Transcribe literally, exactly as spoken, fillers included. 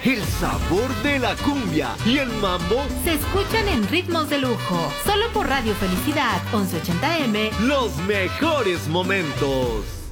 El sabor de la cumbia y el mambo se escuchan en ritmos de lujo. Solo por Radio Felicidad once ochenta eme. Los mejores momentos.